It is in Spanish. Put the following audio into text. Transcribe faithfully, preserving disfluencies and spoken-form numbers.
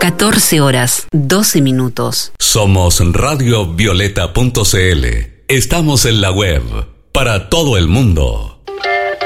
catorce horas, doce minutos. Somos radio violeta punto c l. Estamos en la web para todo el mundo.